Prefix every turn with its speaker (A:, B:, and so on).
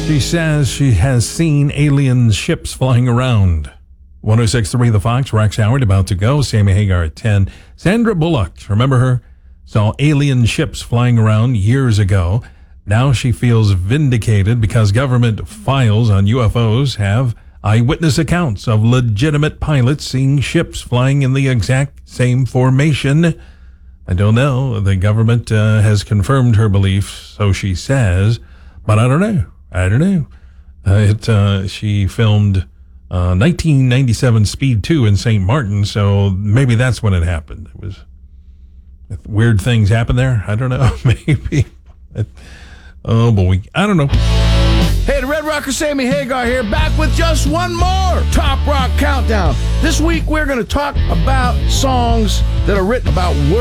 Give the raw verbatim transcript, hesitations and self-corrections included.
A: She says she has seen alien ships flying around. one oh six point three The Fox, Rex Howard about to go. Sammy Hagar at ten. Sandra Bullock, remember her? Saw alien ships flying around years ago. Now she feels vindicated because government files on U F Os have eyewitness accounts of legitimate pilots seeing ships flying in the exact same formation. I don't know. The government uh, has confirmed her beliefs, so she says, but I don't know. I don't know. Uh, it, uh, she filmed uh, nineteen ninety-seven Speed two in Saint Martin, so maybe that's when it happened. It was weird things happen there. I don't know. Maybe. Oh, boy. I don't know.
B: Hey, the Red Rocker Sammy Hagar here, back with just one more Top Rock Countdown. This week, we're going to talk about songs that are written about